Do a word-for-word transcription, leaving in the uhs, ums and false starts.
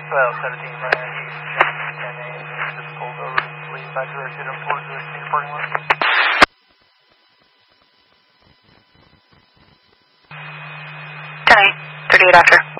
Well, seventeen, right? He's ten A and just pulled over to leave. I directed him towards the state parking lot. ten A, thirty-eight after.